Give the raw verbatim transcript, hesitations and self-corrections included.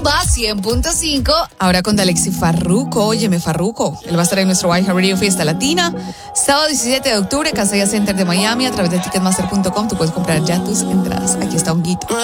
Rumba cien punto cinco. Ahora con Dalexi Farruko. Óyeme, Farruko. Él va a estar en nuestro iHeartRadio Fiesta Latina. Sábado diecisiete de octubre, Casella Center de Miami. A través de ticketmaster punto com tú puedes comprar ya tus entradas. Aquí está Honguito.